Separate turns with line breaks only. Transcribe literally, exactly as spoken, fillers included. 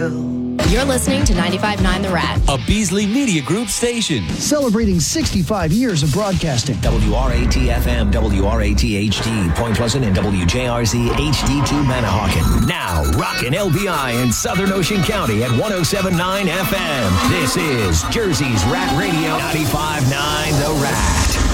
real.
You're listening to ninety-five point nine The Rat,
a Beasley Media Group station.
Celebrating sixty-five years of broadcasting.
W R A T F M, W R A T H D, Point Pleasant, and W J R Z H D two Manahawkin. Now, rockin' L B I in Southern Ocean County at one oh seven point nine F M. This is Jersey's Rat Radio, ninety-five point nine The Rat.